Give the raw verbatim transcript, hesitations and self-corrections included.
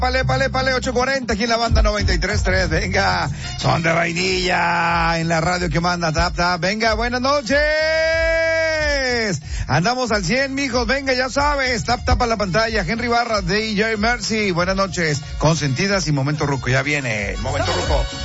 Pale, pale, pale, ocho cuarenta aquí en la banda noventa y tres punto tres. Venga, son de vainilla en la radio que manda Tap Tap. Venga, buenas noches. Andamos al cien, mijos. Venga, ya sabes. Tap Tap a la pantalla. Henry Barra, D J Mercy. Buenas noches. Consentidas y Momento Ruco. Ya viene el Momento Ruco.